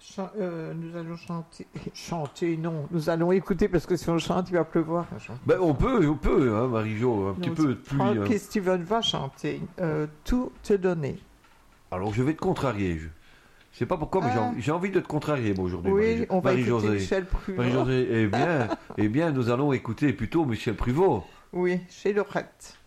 Nous allons chanter. Chanter, non. Nous allons écouter parce que si on chante, il va pleuvoir. Ben, on peut, hein, Marie-Jo, un petit peu de pluie. Frank et Steven va chanter. Tout te donner. Alors, je vais te contrarier. Je sais pas pourquoi, mais j'ai envie de te contrarier, moi, aujourd'hui. Oui, on va écouter Marie-Josée. Michel Pruvot. Marie-Josée, eh bien, nous allons écouter plutôt Michel Pruvot. Oui, chez Lorette.